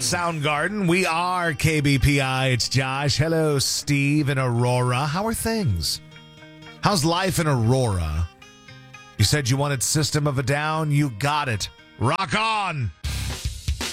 Soundgarden. We are KBPI. It's Josh. Hello, Steve and Aurora. How are things? How's life in Aurora? You said you wanted System of a Down. You got it. Rock on!